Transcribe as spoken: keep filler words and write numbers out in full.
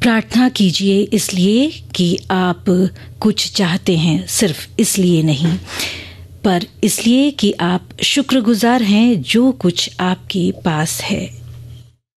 प्रार्थना कीजिए इसलिए कि आप कुछ चाहते हैं, सिर्फ इसलिए नहीं, पर इसलिए कि आप शुक्रगुजार हैं जो कुछ आपके पास है।